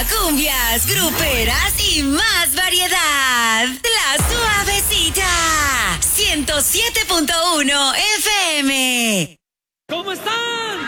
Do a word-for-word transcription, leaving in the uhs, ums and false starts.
cumbias, gruperas y más variedad. La Suavecita. ciento siete punto uno F M. ¿Cómo están?